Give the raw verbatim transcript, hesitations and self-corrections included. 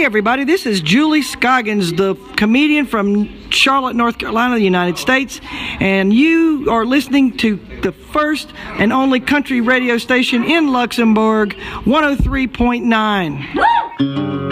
Hey everybody, this is Julie Scoggins, the comedian from Charlotte, North Carolina, the United States, and you are listening to the first and only country radio station in Luxembourg, one oh three point nine.